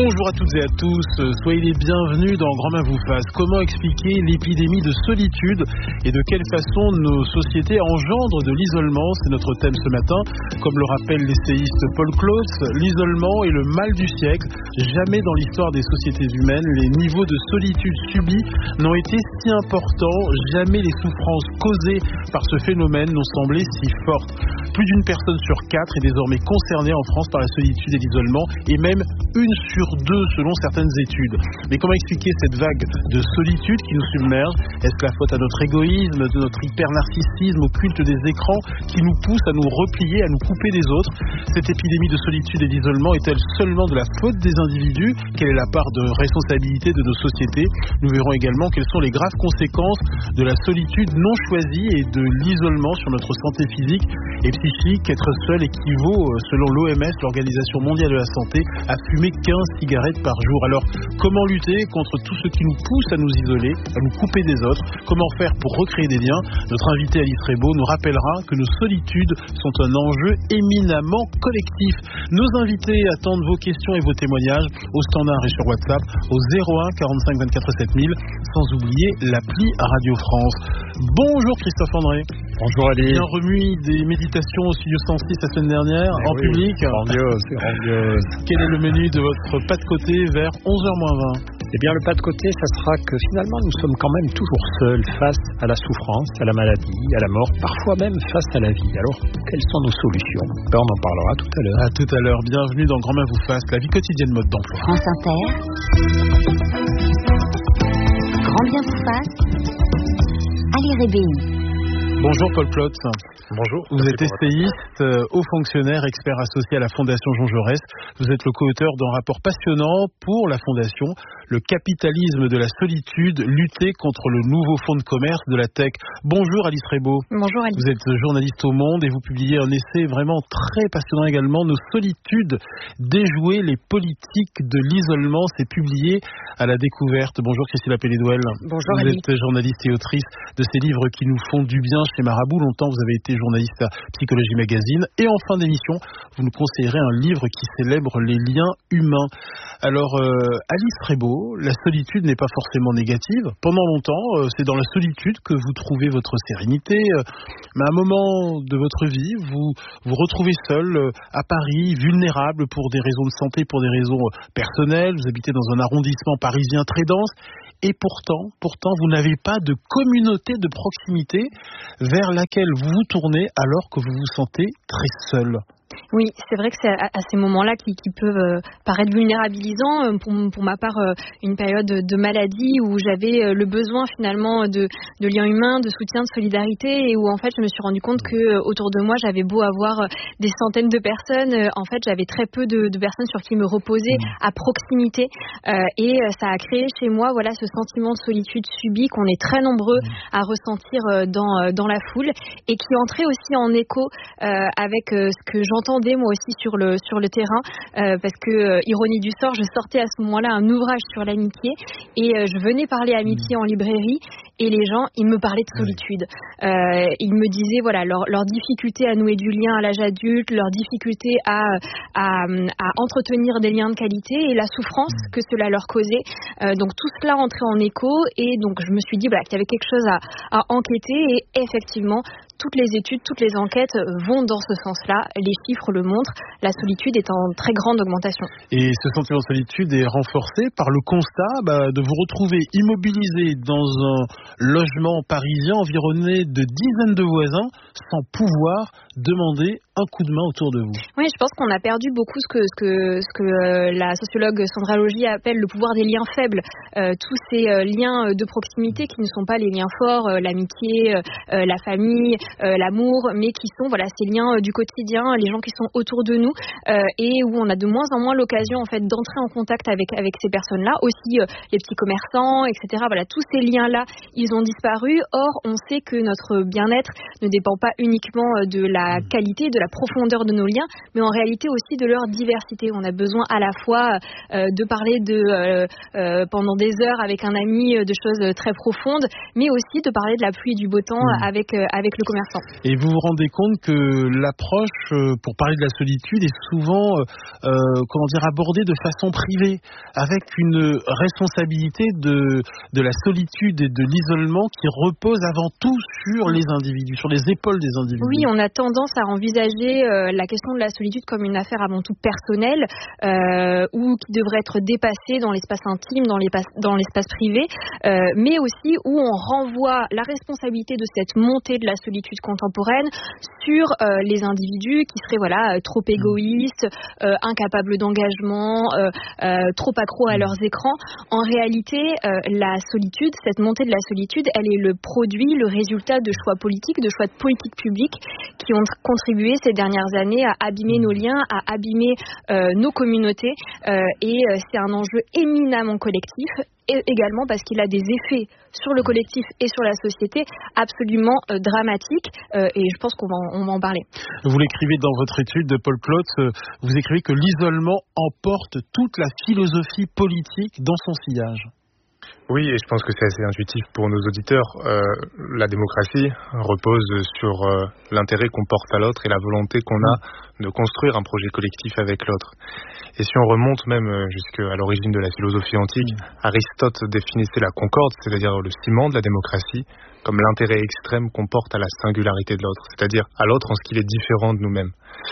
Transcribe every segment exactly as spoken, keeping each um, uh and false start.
Bonjour à toutes et à tous, soyez les bienvenus dans Grand Main vous fasse. Comment expliquer l'épidémie de solitude et de quelle façon nos sociétés engendrent de l'isolement? C'est notre thème ce matin. Comme le rappelle l'essayiste Paul Claus, l'isolement est le mal du siècle. Jamais dans l'histoire des sociétés humaines, les niveaux de solitude subis n'ont été si importants. Jamais les souffrances causées par ce phénomène n'ont semblé si fortes. Plus d'une personne sur quatre est désormais concernée en France par la solitude et l'isolement, et même une sur deux selon certaines études. Mais comment expliquer cette vague de solitude qui nous submerge? Est-ce la faute à notre égoïsme, de notre hyper-narcissisme, au culte des écrans qui nous pousse à nous replier, à nous couper des autres? Cette épidémie de solitude et d'isolement est-elle seulement de la faute des individus? Quelle est la part de responsabilité de nos sociétés? Nous verrons également quelles sont les graves conséquences de la solitude non choisie et de l'isolement sur notre santé physique et psychique. Être seul équivaut, selon l'O M S, l'Organisation mondiale de la santé, à fumer quinze cigarettes par jour. Alors, comment lutter contre tout ce qui nous pousse à nous isoler, à nous couper des autres? Comment faire pour recréer des liens? Notre invité Alice Rebaud nous rappellera que nos solitudes sont un enjeu éminemment collectif. Nos invités attendent vos questions et vos témoignages au standard et sur WhatsApp au zéro un quarante-cinq vingt-quatre sept mille, sans oublier l'appli Radio France. Bonjour Christophe André. Bonjour Ali. Bien remis des méditations au Studio cent six la semaine dernière, mais en oui, public. Grandiose, grandiose. Quel est le menu de votre pas de côté vers onze heures moins vingt? Eh bien, le pas de côté, ça sera que finalement, nous sommes quand même toujours seuls face à la souffrance, à la maladie, à la mort, parfois même face à la vie. Alors, quelles sont nos solutions? Ben, on en parlera tout à l'heure. À tout à l'heure. Bienvenue dans Grand Main vous fasse, la vie quotidienne mode d'emploi. France Inter. Grand bien vous fasse. Ali Rébéi. Bonjour Paul Claus. Bonjour. Vous êtes essayiste, euh, haut fonctionnaire, expert associé à la Fondation Jean Jaurès. Vous êtes le co-auteur d'un rapport passionnant pour la Fondation, Le capitalisme de la solitude, lutter contre le nouveau fonds de commerce de la tech. Bonjour Alice Rebaud. Bonjour Alice. Vous êtes journaliste au Monde et vous publiez un essai vraiment très passionnant également, Nos solitudes, déjouer les politiques de l'isolement. C'est publié à la Découverte. Bonjour Christine Lapellé-Douel. Bonjour Vous Alice. êtes journaliste et autrice de ces livres qui nous font du bien chez Marabout. Longtemps vous avez été journaliste à Psychologie Magazine. Et en fin d'émission, vous nous conseillerez un livre qui célèbre les liens humains. Alors, euh, Alice Rebaud, la solitude n'est pas forcément négative. Pendant longtemps, euh, c'est dans la solitude que vous trouvez votre sérénité. Euh, mais à un moment de votre vie, vous vous retrouvez seul euh, à Paris, vulnérable pour des raisons de santé, pour des raisons euh, personnelles. Vous habitez dans un arrondissement parisien très dense. Et pourtant, pourtant, vous n'avez pas de communauté de proximité vers laquelle vous vous tournez alors que vous vous sentez très seul. Oui, c'est vrai que c'est à, à ces moments-là qui, qui peuvent euh, paraître vulnérabilisants. Pour, pour ma part, euh, une période de maladie où j'avais euh, le besoin finalement de, de liens humains, de soutien, de solidarité, et où en fait je me suis rendu compte que euh, autour de moi j'avais beau avoir euh, des centaines de personnes, euh, en fait j'avais très peu de, de personnes sur qui me reposer à proximité, euh, et euh, ça a créé chez moi voilà ce sentiment de solitude subie qu'on est très nombreux à ressentir euh, dans euh, dans la foule, et qui entrait aussi en écho euh, avec euh, ce que j'entends moi aussi sur le sur le terrain, euh, parce que euh, ironie du sort, je sortais à ce moment-là un ouvrage sur l'amitié et euh, je venais parler amitié en librairie, et les gens ils me parlaient de solitude. Euh, ils me disaient voilà leur leur difficulté à nouer du lien à l'âge adulte, leur difficulté à à, à entretenir des liens de qualité et la souffrance que cela leur causait. Euh, donc tout cela entrait en écho, et donc je me suis dit voilà qu'il y avait quelque chose à à enquêter, et effectivement toutes les études, toutes les enquêtes vont dans ce sens-là. Les chiffres le montrent. La solitude est en très grande augmentation. Et ce sentiment de solitude est renforcé par le constat bah, de vous retrouver immobilisé dans un logement parisien environné de dizaines de voisins sans pouvoir demander un coup de main autour de vous. Oui, je pense qu'on a perdu beaucoup ce que, ce que, ce que euh, la sociologue Sandra Logier appelle le pouvoir des liens faibles. Euh, tous ces euh, liens de proximité qui ne sont pas les liens forts, euh, l'amitié, euh, la famille, euh, l'amour, mais qui sont voilà ces liens euh, du quotidien, les gens qui sont autour de nous, euh, et où on a de moins en moins l'occasion en fait d'entrer en contact avec avec ces personnes-là. Aussi euh, les petits commerçants, et cetera. Voilà, tous ces liens-là, ils ont disparu. Or, on sait que notre bien-être ne dépend pas uniquement de la qualité, de la la profondeur de nos liens, mais en réalité aussi de leur diversité. On a besoin à la fois euh, de parler de euh, euh, pendant des heures avec un ami de choses très profondes, mais aussi de parler de la pluie et du beau temps mmh. avec euh, avec le commerçant. Et vous vous rendez compte que l'approche euh, pour parler de la solitude est souvent euh, comment dire abordée de façon privée, avec une responsabilité de de la solitude et de l'isolement qui repose avant tout sur les individus, sur les épaules des individus. Oui, on a tendance à envisager euh, la question de la solitude comme une affaire avant tout personnelle, euh, ou qui devrait être dépassée dans l'espace intime, dans l'espace, dans l'espace privé, euh, mais aussi où on renvoie la responsabilité de cette montée de la solitude contemporaine sur euh, les individus qui seraient voilà trop égoïstes, euh, incapables d'engagement, euh, euh, trop accros à leurs écrans. En réalité, euh, la solitude, cette montée de la solitude, elle est le produit, le résultat de choix politiques, de choix de politique publique qui ont contribué ces dernières années à abîmer nos liens, à abîmer euh, nos communautés, euh, et euh, c'est un enjeu éminemment collectif, et également parce qu'il a des effets sur le collectif et sur la société absolument euh, dramatiques, euh, et je pense qu'on va, on va en parler. Vous l'écrivez dans votre étude de Paul Klotz, euh, vous écrivez que l'isolement emporte toute la philosophie politique dans son sillage. Oui, et je pense que c'est assez intuitif pour nos auditeurs. Euh, la démocratie repose sur euh, l'intérêt qu'on porte à l'autre et la volonté qu'on a de construire un projet collectif avec l'autre. Et si on remonte même jusqu'à l'origine de la philosophie antique, Aristote définissait la concorde, c'est-à-dire le ciment de la démocratie, comme l'intérêt extrême qu'on porte à la singularité de l'autre, c'est-à-dire à l'autre en ce qu'il est différent de nous-mêmes.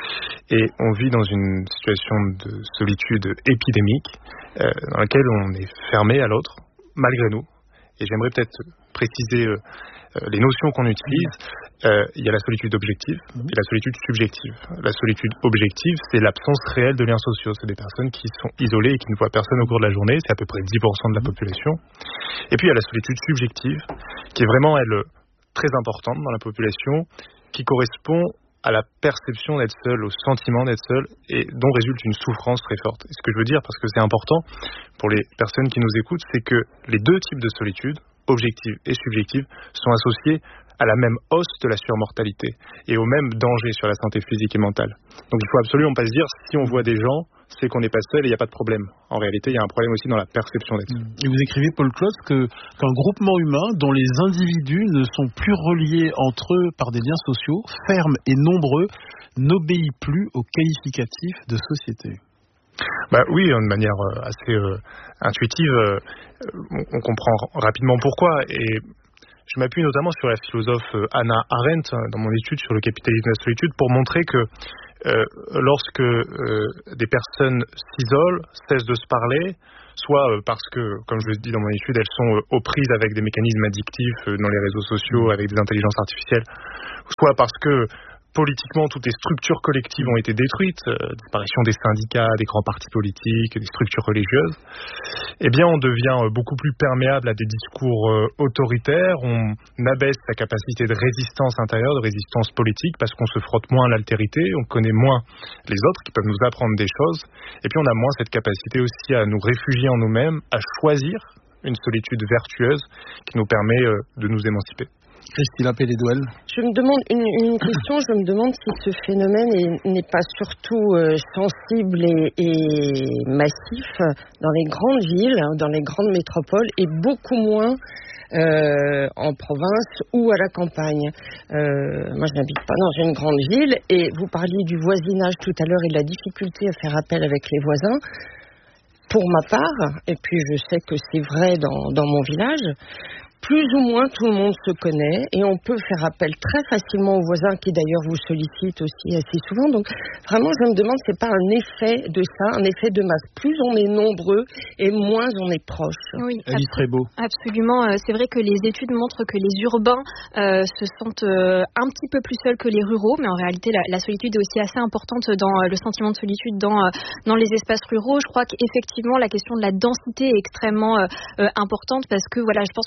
Et on vit dans une situation de solitude épidémique, euh, dans laquelle on est fermé à l'autre, malgré nous. Et j'aimerais peut-être préciser euh, les notions qu'on utilise. Euh, il y a la solitude objective et la solitude subjective. La solitude objective, c'est l'absence réelle de liens sociaux. C'est des personnes qui sont isolées et qui ne voient personne au cours de la journée. C'est à peu près dix pour cent de la population. Et puis il y a la solitude subjective, qui est vraiment, elle, très importante dans la population, qui correspond à la perception d'être seul, au sentiment d'être seul, et dont résulte une souffrance très forte. Et ce que je veux dire, parce que c'est important pour les personnes qui nous écoutent, c'est que les deux types de solitude, objective et subjective, sont associés à la même hausse de la surmortalité et au même danger sur la santé physique et mentale. Donc il faut absolument pas se dire, si on voit des gens, c'est qu'on n'est pas seul et il n'y a pas de problème. En réalité, il y a un problème aussi dans la perception d'être seul. Et vous écrivez, Paul Klotz, que, qu'un groupement humain dont les individus ne sont plus reliés entre eux par des liens sociaux, fermes et nombreux, n'obéit plus aux qualificatifs de société. Bah oui, de manière assez euh, intuitive, euh, on, on comprend rapidement pourquoi. Et je m'appuie notamment sur la philosophe Hannah Arendt dans mon étude sur le capitalisme et la solitude pour montrer que euh, lorsque euh, des personnes s'isolent, cessent de se parler, soit euh, parce que, comme je le dis dans mon étude, elles sont euh, aux prises avec des mécanismes addictifs euh, dans les réseaux sociaux, avec des intelligences artificielles, soit parce que politiquement, toutes les structures collectives ont été détruites, euh, disparition des syndicats, des grands partis politiques, des structures religieuses, eh bien on devient euh, beaucoup plus perméable à des discours euh, autoritaires, on abaisse sa capacité de résistance intérieure, de résistance politique, parce qu'on se frotte moins à l'altérité, on connaît moins les autres qui peuvent nous apprendre des choses, et puis on a moins cette capacité aussi à nous réfugier en nous-mêmes, à choisir une solitude vertueuse qui nous permet euh, de nous émanciper. Christina Pelledouel. Je me demande une, une question, je me demande si ce phénomène est, n'est pas surtout euh, sensible et, et massif dans les grandes villes, dans les grandes métropoles, et beaucoup moins euh, en province ou à la campagne. Euh, moi, je n'habite pas dans une grande ville, et vous parliez du voisinage tout à l'heure et de la difficulté à faire appel avec les voisins. Pour ma part, et puis je sais que c'est vrai dans, dans mon village, plus ou moins tout le monde se connaît et on peut faire appel très facilement aux voisins qui d'ailleurs vous sollicitent aussi assez souvent. Donc vraiment je me demande si c'est pas un effet de ça, un effet de masse. Plus on est nombreux et moins on est proche. Oui, Alice Trébeau. Absolument. C'est vrai que les études montrent que les urbains euh, se sentent euh, un petit peu plus seuls que les ruraux, mais en réalité la, la solitude est aussi assez importante dans euh, le sentiment de solitude dans, euh, dans les espaces ruraux. Je crois qu'effectivement la question de la densité est extrêmement euh, euh, importante parce que voilà, je pense qu'on est on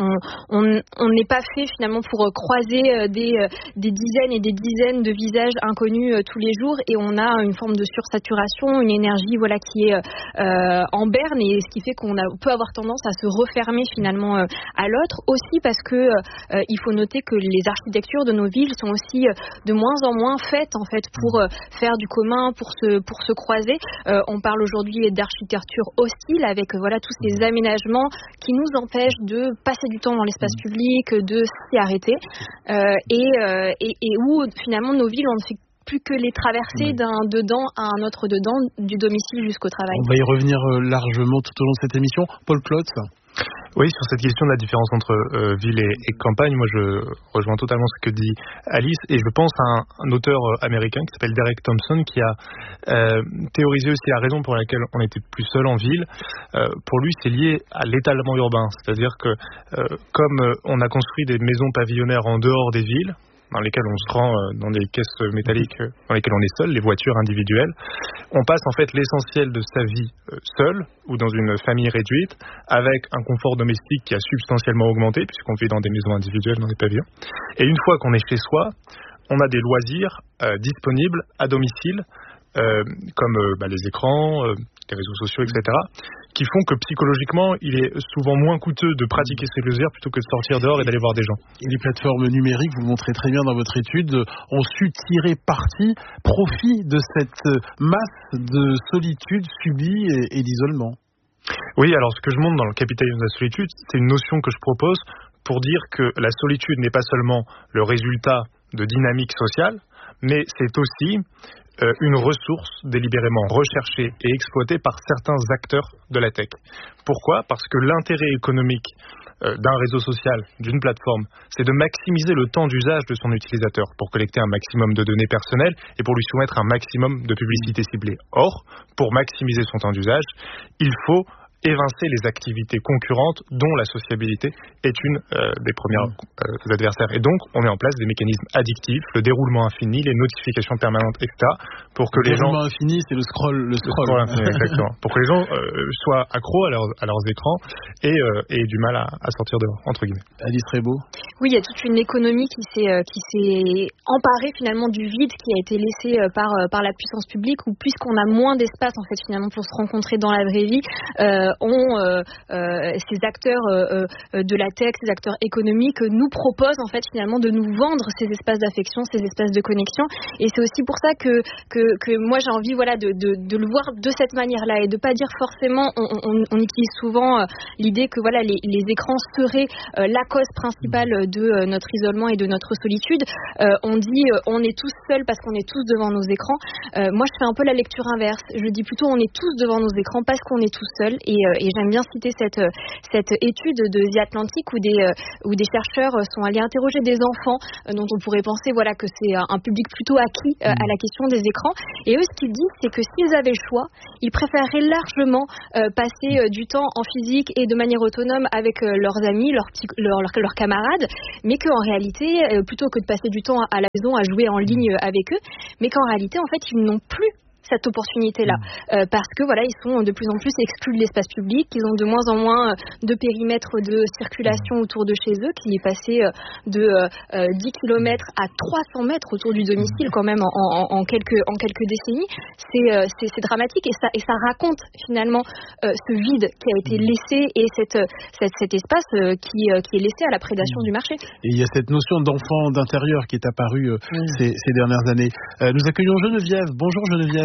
on on n'est pas fait finalement pour croiser des des dizaines et des dizaines de visages inconnus tous les jours, et on a une forme de sursaturation, une énergie voilà qui est euh, en berne, et ce qui fait qu'on a, peut avoir tendance à se refermer finalement euh, à l'autre, aussi parce que euh, il faut noter que les architectures de nos villes sont aussi euh, de moins en moins faites en fait pour euh, faire du commun, pour se pour se croiser. Euh, on parle aujourd'hui d'architecture hostile, avec euh, voilà tous ces aménagements qui nous empêchent de passer du temps dans l'espace public, de s'y arrêter, euh, et, euh, et, et où finalement nos villes, on ne fait plus que les traverser d'un dedans à un autre dedans, du domicile jusqu'au travail. On va y revenir largement tout au long de cette émission. Paul Klotz. Oui, sur cette question de la différence entre euh, ville et, et campagne, moi je rejoins totalement ce que dit Alice, et je pense à un, un auteur américain qui s'appelle Derek Thompson, qui a euh, théorisé aussi la raison pour laquelle on était plus seul en ville. Euh, pour lui, c'est lié à l'étalement urbain, c'est-à-dire que euh, comme on a construit des maisons pavillonnaires en dehors des villes, dans lesquelles on se rend dans des caisses métalliques dans lesquelles on est seul, les voitures individuelles. On passe en fait l'essentiel de sa vie seul ou dans une famille réduite, avec un confort domestique qui a substantiellement augmenté puisqu'on vit dans des maisons individuelles, dans des pavillons. Et une fois qu'on est chez soi, on a des loisirs euh, disponibles à domicile, euh, comme euh, bah, les écrans, euh, les réseaux sociaux, et cetera, qui font que psychologiquement, il est souvent moins coûteux de pratiquer ces loisirs plutôt que de sortir dehors et d'aller voir des gens. Et les plateformes numériques, vous le montrez très bien dans votre étude, ont su tirer parti, profit de cette masse de solitude subie et, et d'isolement. Oui, alors ce que je montre dans le capitalisme de la solitude, c'est une notion que je propose pour dire que la solitude n'est pas seulement le résultat de dynamiques sociales, mais c'est aussi euh, une ressource délibérément recherchée et exploitée par certains acteurs de la tech. Pourquoi ? Parce que l'intérêt économique euh, d'un réseau social, d'une plateforme, c'est de maximiser le temps d'usage de son utilisateur pour collecter un maximum de données personnelles et pour lui soumettre un maximum de publicité ciblée. Or, pour maximiser son temps d'usage, il faut évincer les activités concurrentes dont la sociabilité est une euh, des premières euh, adversaires. Et donc, on met en place des mécanismes addictifs, le déroulement infini, les notifications permanentes, et cetera, pour que le les gens... Le déroulement infini, c'est le scroll. Le scroll, le scroll infini, exactement. Pour que les gens euh, soient accros à, leur, à leurs écrans et euh, aient du mal à, à sortir dehors, entre guillemets. Alice Rebaud. Oui, il y a toute une économie qui s'est, euh, qui s'est emparée finalement du vide qui a été laissé euh, par, euh, par la puissance publique, où puisqu'on a moins d'espace en fait finalement pour se rencontrer dans la vraie vie, euh, ont euh, euh, ces acteurs euh, euh, de la tech, ces acteurs économiques nous proposent en fait finalement de nous vendre ces espaces d'affection, ces espaces de connexion. Et c'est aussi pour ça que que, que moi j'ai envie voilà de, de, de le voir de cette manière-là et de pas dire forcément on, on, on utilise souvent euh, l'idée que voilà les, les écrans seraient euh, la cause principale de euh, notre isolement et de notre solitude. Euh, on dit euh, on est tous seuls parce qu'on est tous devant nos écrans. Euh, moi je fais un peu la lecture inverse. Je dis plutôt on est tous devant nos écrans parce qu'on est tous seuls. Et, euh, et j'aime bien citer cette, cette étude de The Atlantic où des, où des chercheurs sont allés interroger des enfants dont on pourrait penser voilà, que c'est un public plutôt acquis à la question des écrans. Et eux, ce qu'ils disent, c'est que s'ils avaient le choix, ils préféreraient largement euh, passer du temps en physique et de manière autonome avec leurs amis, leurs, petits, leurs, leurs, leurs camarades, mais qu'en réalité, euh, plutôt que de passer du temps à la maison à jouer en ligne avec eux, mais qu'en réalité, en fait, ils n'ont plus cette opportunité-là, euh, parce que voilà, ils sont de plus en plus exclus de l'espace public, ils ont de moins en moins de périmètre de circulation autour de chez eux, qui est passé de euh, dix kilomètres à trois cents mètres autour du domicile quand même en, en, en, quelques, en quelques décennies. C'est, euh, c'est, c'est dramatique et ça, et ça raconte finalement euh, ce vide qui a été laissé et cette, cette, cet espace euh, qui, euh, qui est laissé à la prédation du marché. Et il y a cette notion d'enfant d'intérieur qui est apparue euh, mmh. ces, ces dernières années. Euh, nous accueillons Geneviève. Bonjour Geneviève.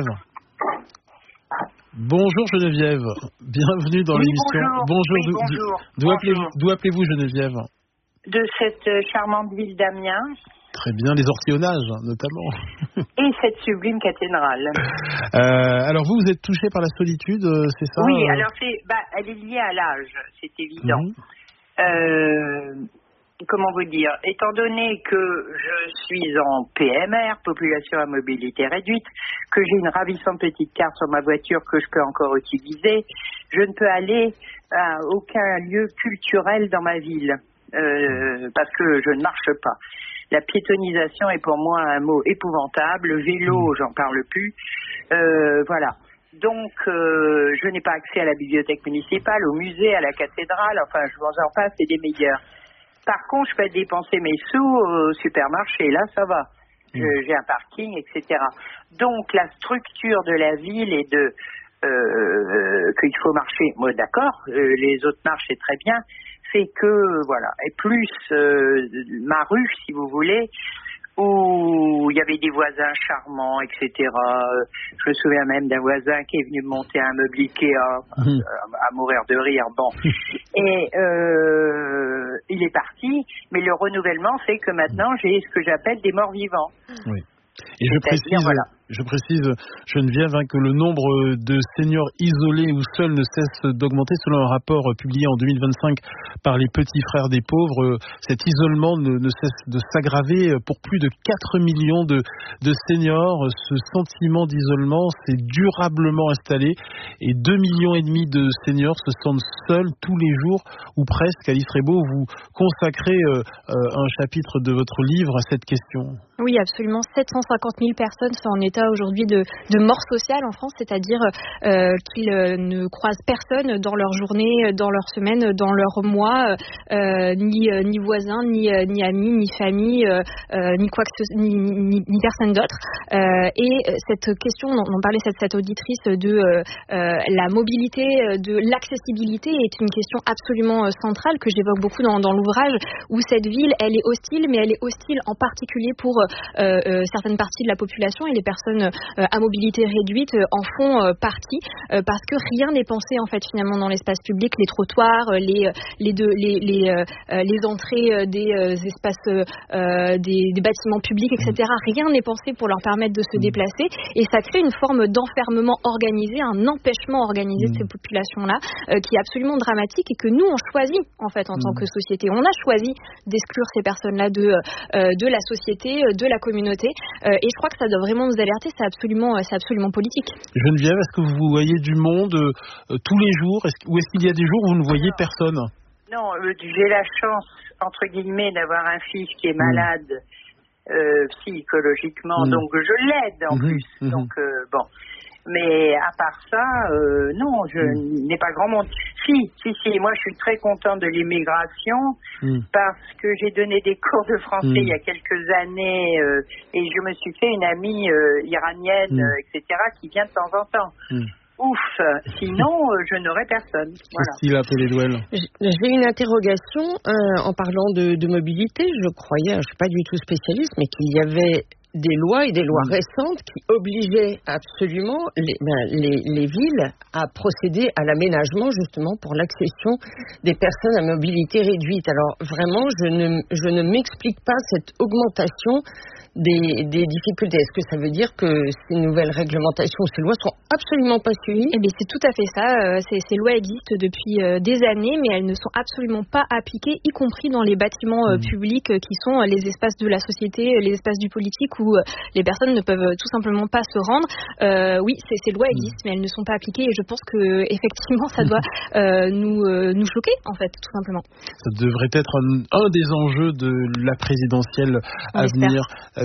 Bonjour Geneviève, bienvenue dans oui, l'émission. Bonjour, bonjour. oui, D'où, bonjour. D'où, bonjour. Appelez-vous, d'où appelez-vous Geneviève ? De cette charmante ville d'Amiens. Très bien, les ortillonnages notamment. Et cette sublime cathédrale. Euh, alors vous, vous êtes touchée par la solitude, c'est ça ? Oui, alors c'est, bah, elle est liée à l'âge, c'est évident. Mmh. Euh, comment vous dire, étant donné que je suis en P M R, population à mobilité réduite, que j'ai une ravissante petite carte sur ma voiture que je peux encore utiliser, je ne peux aller à aucun lieu culturel dans ma ville, euh, parce que je ne marche pas. La piétonisation est pour moi un mot épouvantable, le vélo, j'en parle plus, euh, voilà. Donc, euh, je n'ai pas accès à la bibliothèque municipale, au musée, à la cathédrale, enfin, je vous en passe, c'est des meilleurs. Par contre, je peux dépenser mes sous au supermarché, là, ça va. Je, j'ai un parking, et cetera. Donc, la structure de la ville et de euh, euh, qu'il faut marcher, moi, d'accord, euh, les autres marchent, c'est très bien, c'est que, voilà, et plus euh, ma rue, si vous voulez, où il y avait des voisins charmants, et cetera. Je me souviens même d'un voisin qui est venu me monter un meuble Ikea, mmh. à, à mourir de rire. Bon, et euh, il est parti, mais le renouvellement fait que maintenant j'ai ce que j'appelle des morts vivants. Oui. Et je précise, voilà. je précise, Geneviève, hein, que le nombre de seniors isolés ou seuls ne cesse d'augmenter. Selon un rapport publié en deux mille vingt-cinq par les Petits Frères des Pauvres, cet isolement ne, ne cesse de s'aggraver pour plus de quatre millions de, de seniors. Ce sentiment d'isolement s'est durablement installé et deux millions et demi de seniors se sentent seuls tous les jours ou presque. Alice Rebaud, vous consacrez euh, un chapitre de votre livre à cette question. Oui, absolument. sept cent cinquante mille personnes sont en état aujourd'hui de, de mort sociale en France, c'est-à-dire euh, qu'ils euh, ne croisent personne dans leur journée, dans leur semaine, dans leur mois, euh, ni, euh, ni voisins, ni, euh, ni amis, ni famille, euh, euh, ni quoi que ce, ni, ni, ni personne d'autre. Euh, et cette question, on en parlait cette, cette auditrice de euh, euh, la mobilité, de l'accessibilité est une question absolument centrale que j'évoque beaucoup dans, dans l'ouvrage, où cette ville, elle est hostile, mais elle est hostile en particulier pour Euh, euh, certaines parties de la population, et les personnes euh, à mobilité réduite euh, en font euh, partie euh, parce que rien n'est pensé en fait finalement dans l'espace public, les trottoirs, les les deux, les les, euh, les entrées des euh, espaces euh, des, des bâtiments publics, et cetera. Rien n'est pensé pour leur permettre de se déplacer, et ça crée une forme d'enfermement organisé, un empêchement organisé de ces populations-là euh, qui est absolument dramatique, et que nous on choisit en fait en mmh. tant que société. On a choisi d'exclure ces personnes-là de euh, de la société, de la communauté, euh, et je crois que ça doit vraiment nous alerter. C'est absolument, c'est absolument politique. Geneviève, est-ce que vous voyez du monde euh, tous les jours, est-ce, ou est-ce qu'il y a des jours où vous ne voyez personne? Non, euh, j'ai la chance, entre guillemets, d'avoir un fils qui est malade mmh. euh, psychologiquement, mmh. donc je l'aide en mmh. plus. Mmh. Donc euh, bon. Mais à part ça, euh, non, je mmh. n'ai pas grand monde. Si, si, si, moi je suis très contente de l'immigration mmh. parce que j'ai donné des cours de français mmh. il y a quelques années euh, et je me suis fait une amie euh, iranienne, mmh. euh, et cetera, qui vient de temps en temps. Mmh. Ouf, sinon euh, je n'aurais personne. Voilà. Christine Appelé-Douel. J'ai une interrogation euh, en parlant de, de mobilité. Je croyais, je ne suis pas du tout spécialiste, mais qu'il y avait des lois et des lois récentes qui obligeaient absolument les, ben, les, les villes à procéder à l'aménagement justement pour l'accession des personnes à mobilité réduite. Alors vraiment, je ne, je ne m'explique pas cette augmentation des, des difficultés. Est-ce que ça veut dire que ces nouvelles réglementations, ces lois sont absolument pas suivies? Eh bien, c'est tout à fait ça. Ces, ces lois existent depuis des années, mais elles ne sont absolument pas appliquées, y compris dans les bâtiments mmh. publics qui sont les espaces de la société, les espaces du politique, où les personnes ne peuvent tout simplement pas se rendre. Euh, oui, ces, ces lois existent, mais elles ne sont pas appliquées, et je pense que effectivement, ça doit euh, nous euh, nous choquer, en fait, tout simplement. Ça devrait être un, un des enjeux de la présidentielle à venir.